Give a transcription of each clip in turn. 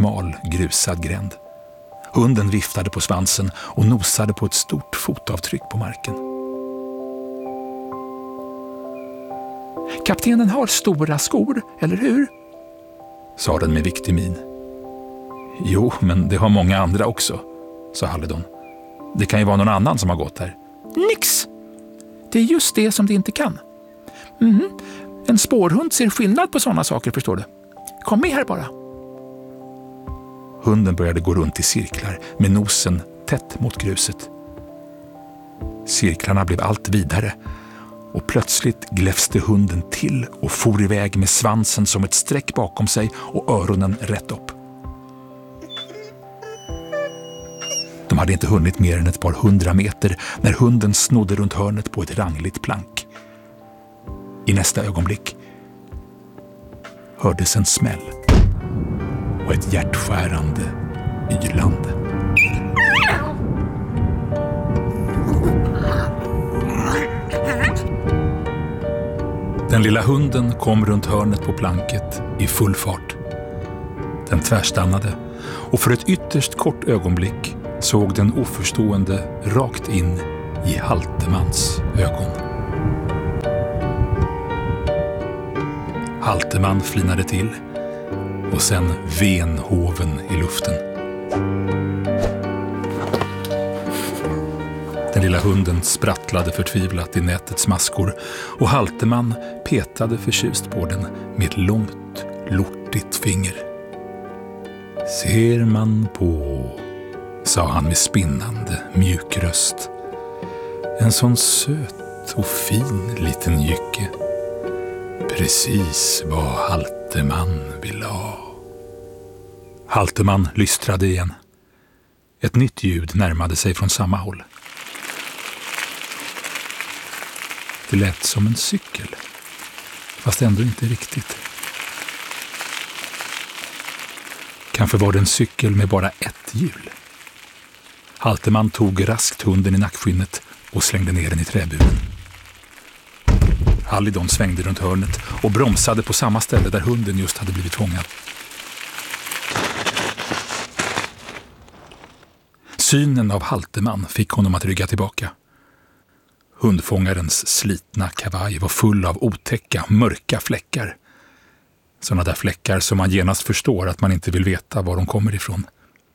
smal, grusad gränd. Hunden viftade på svansen och nosade på ett stort fotavtryck på marken. Kaptenen har stora skor, eller hur? Sa den med viktig min. Jo, men det har många andra också, sa Halidon. Det kan ju vara någon annan som har gått här. Nix! Det är just det som det inte kan. En spårhund ser skillnad på sådana saker, förstår du. Kom med här bara. Hunden började gå runt i cirklar med nosen tätt mot gruset. Cirklarna blev allt vidare och plötsligt gläfste hunden till och for iväg med svansen som ett streck bakom sig och öronen rätt upp. De hade inte hunnit mer än ett par 100 meter när hunden snodde runt hörnet på ett rangligt plank. I nästa ögonblick hördes en smäll och ett hjärtskärande ylande. Den lilla hunden kom runt hörnet på planket i full fart. Den tvärstannade och för ett ytterst kort ögonblick såg den oförstående rakt in i Haltemans ögon. Halteman flinade till och sen ven hoven i luften. Den lilla hunden sprattlade förtvivlat i nätets maskor och Halteman petade förtjust på den med ett långt, lortigt finger. Ser man på, sa han med spinnande, mjuk röst. En sån söt och fin liten jycke. Precis vad Halteman vill ha. Halteman lystrade igen. Ett nytt ljud närmade sig från samma håll. Det lät som en cykel, fast ändå inte riktigt. Kanske var det en cykel med bara ett hjul. Halteman tog raskt hunden i nackskinnet och slängde ner den i träburen. Halidon svängde runt hörnet och bromsade på samma ställe där hunden just hade blivit fångad. Synen av Halteman fick honom att rygga tillbaka. Hundfångarens slitna kavaj var full av otäcka, mörka fläckar. Sådana där fläckar som man genast förstår att man inte vill veta var de kommer ifrån.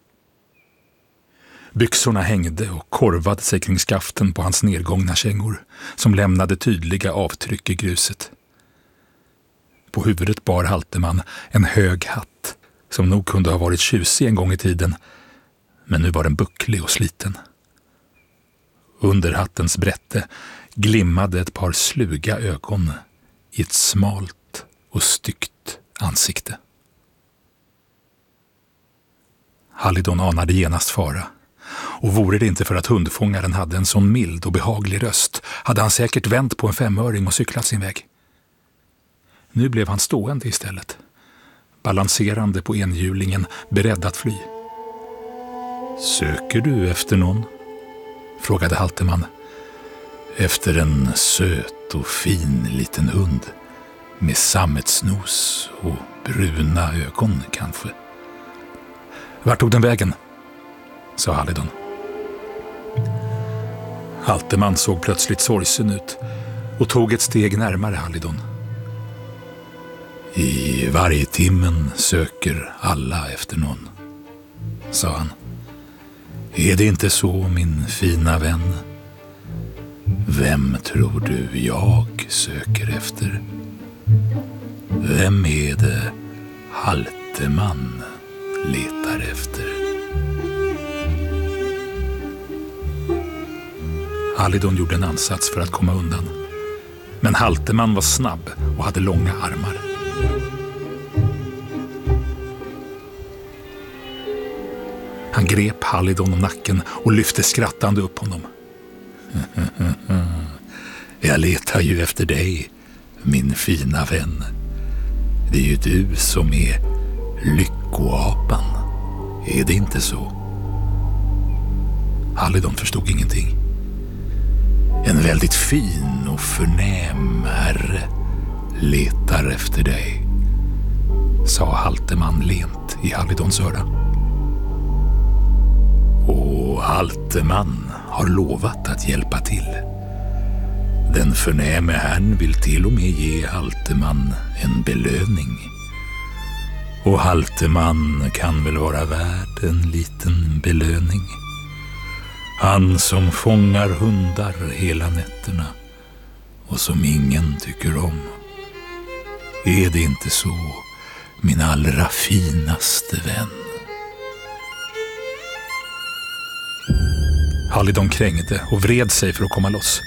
Byxorna hängde och korvade sig kring skaften på hans nedgångna kängor, som lämnade tydliga avtryck i gruset. På huvudet bar Halteman en hög hatt, som nog kunde ha varit tjusig en gång i tiden, men nu var den bucklig och sliten. Under hattens brätte glimmade ett par sluga ögon i ett smalt och styggt ansikte. Halidon anade genast fara. Och vore det inte för att hundfångaren hade en sån mild och behaglig röst hade han säkert vänt på en 5-öring och cyklat sin väg. Nu blev han stående istället, balanserande på enhjulingen, beredd att fly. Söker du efter någon? Frågade Halteman. Efter en söt och fin liten hund med sammetsnos och bruna ögon kanske. Vart tog den vägen? Sa Halidon. Halteman såg plötsligt sorgsen ut och tog ett steg närmare Halidon. I varje timmen söker alla efter någon, sa han. Är det inte så, min fina vän? Vem tror du jag söker efter? Vem är det Halteman letar efter? Halidon gjorde en ansats för att komma undan. Men Halteman var snabb och hade långa armar. Han grep Halidon om nacken och lyfte skrattande upp honom. Jag letar ju efter dig, min fina vän. Det är ju du som är lyckoapan. Är det inte så? Halidon förstod ingenting. En väldigt fin och förnäm herre letar efter dig, sa Halteman lent i Hallidons öra. Och Halteman har lovat att hjälpa till. Den förnäme herrn vill till och med ge Halteman en belöning. Och Halteman kan väl vara värd en liten belöning. Han som fångar hundar hela nätterna och som ingen tycker om. Är det inte så, min allra finaste vän? Hallidon krängde och vred sig för att komma loss.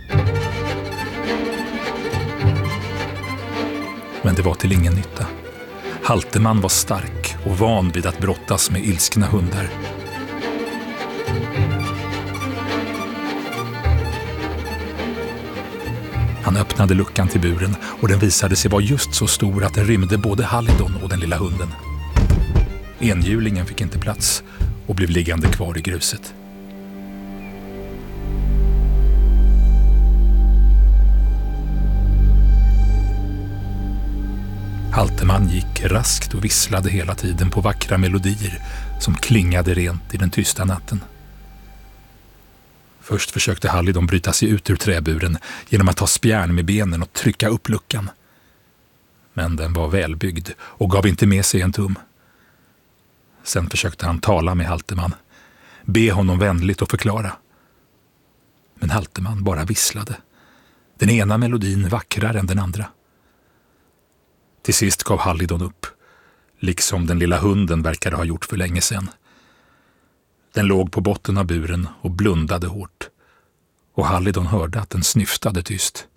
Men det var till ingen nytta. Halteman var stark och van vid att brottas med ilskna hundar. Han öppnade luckan till buren och den visade sig vara just så stor att den rymde både Hallidon och den lilla hunden. Enhjulingen fick inte plats och blev liggande kvar i gruset. Halteman gick raskt och visslade hela tiden på vackra melodier som klingade rent i den tysta natten. Först försökte Hallidon bryta sig ut ur träburen genom att ta spjärn med benen och trycka upp luckan. Men den var välbyggd och gav inte med sig en tum. Sen försökte han tala med Halteman, be honom vänligt och förklara. Men Halteman bara visslade. Den ena melodin vackrare än den andra. Till sist gav Hallidon upp, liksom den lilla hunden verkade ha gjort för länge sedan. Den låg på botten av buren och blundade hårt, och Hallidon hörde att den snyftade tyst.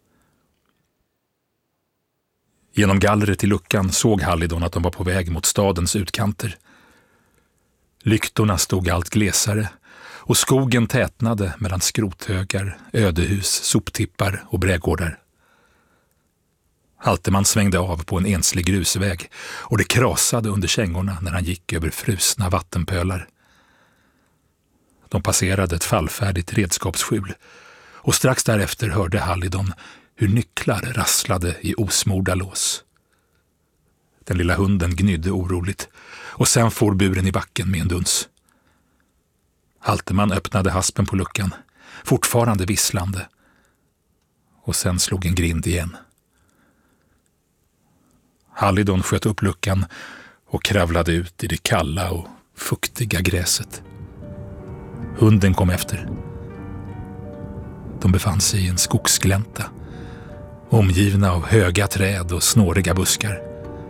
Genom gallret i luckan såg Hallidon att de var på väg mot stadens utkanter. Lyktorna stod allt glesare och skogen tätnade mellan skrothögar, ödehus, soptippar och brädgårdar. Halteman svängde av på en enslig grusväg och det krasade under kängorna när han gick över frusna vattenpölar. De passerade ett fallfärdigt redskapsskjul och strax därefter hörde Hallidon hur nycklar rasslade i osmorda lås. Den lilla hunden gnydde oroligt och sen for buren i backen med en duns. Halteman öppnade haspen på luckan, fortfarande visslande, och sen slog en grind igen. Hallidon sköt upp luckan och kravlade ut i det kalla och fuktiga gräset. Hunden kom efter. De befann sig i en skogsglänta, omgivna av höga träd och snåriga buskar.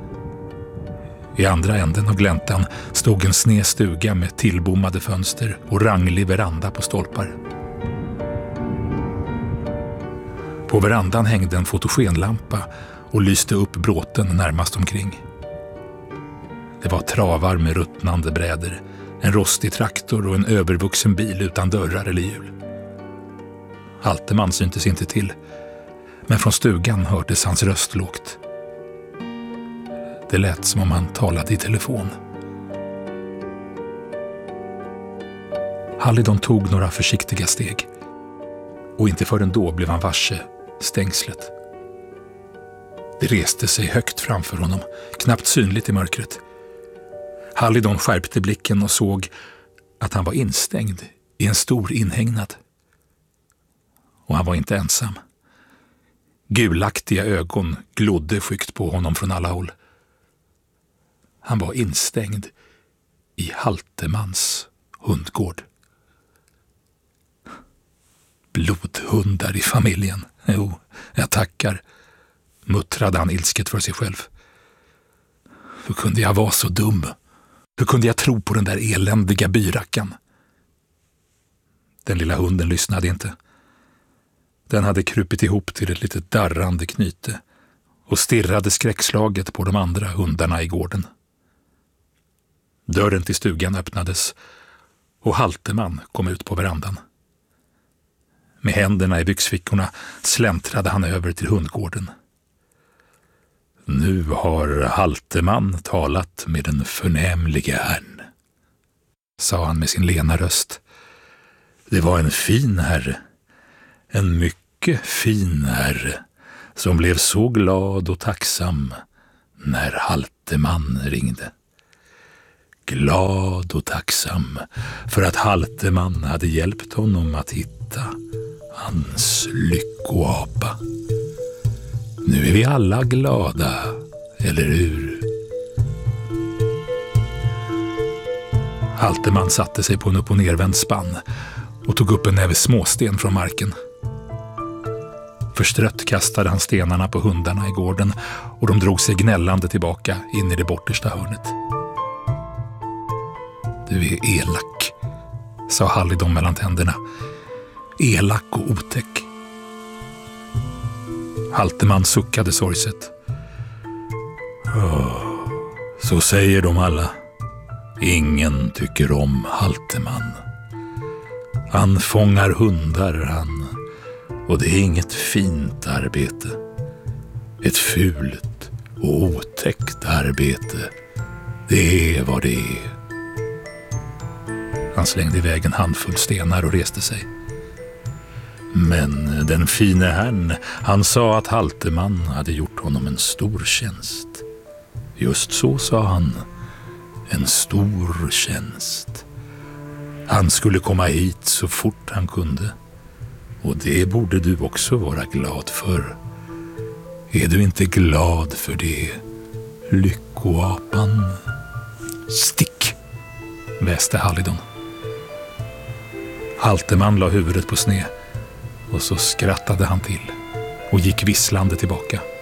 I andra änden av gläntan stod en sned stuga med tillbommade fönster och ranglig veranda på stolpar. På verandan hängde en fotogenlampa och lyste upp bråten närmast omkring. Det var travar med ruttnande bräder, en rostig traktor och en övervuxen bil utan dörrar eller hjul. Halteman syntes inte till, men från stugan hördes hans röst lågt. Det lät som om han talade i telefon. Hallidon tog några försiktiga steg, och inte förrän då blev han varse stängslet. Det reste sig högt framför honom, knappt synligt i mörkret. Hallidon skärpte blicken och såg att han var instängd i en stor inhägnad. Och han var inte ensam. Gulaktiga ögon glodde skyggt på honom från alla håll. Han var instängd i Haltemans hundgård. Blodhundar i familjen. Jo, jag tackar, muttrade han ilsket för sig själv. Hur kunde jag vara så dum? Hur kunde jag tro på den där eländiga byrackan? Den lilla hunden lyssnade inte. Den hade krupit ihop till ett litet darrande knyte och stirrade skräckslaget på de andra hundarna i gården. Dörren till stugan öppnades och Halteman kom ut på verandan. Med händerna i byxfickorna släntrade han över till hundgården. Nu har Halteman talat med den förnämlige herrn, sa han med sin lena röst. Det var en fin herre, en mycket fin herre, som blev så glad och tacksam när Halteman ringde. Glad och tacksam för att Halteman hade hjälpt honom att hitta hans lyckoapa. Nu är vi alla glada, eller hur? Halteman satte sig på en upp- och nervänd spann och tog upp en näve småsten från marken. Förstrött kastade han stenarna på hundarna i gården och de drog sig gnällande tillbaka in i det bortersta hörnet. Du är elak, sa Hallidon mellan tänderna. Elak och otäck. Halteman suckade sorgset. Så säger de alla. Ingen tycker om Halteman. Han fångar hundar, han. Och det är inget fint arbete. Ett fult och otäckt arbete. Det är vad det är. Han slängde iväg en handfull stenar och reste sig. Men den fine herrn, han sa att Halteman hade gjort honom en stor tjänst. Just så sa han. En stor tjänst. Han skulle komma hit så fort han kunde. Och det borde du också vara glad för. Är du inte glad för det, lyckoapan? Stick, väste Hallidon. Halteman la huvudet på sned och så skrattade han till och gick visslande tillbaka.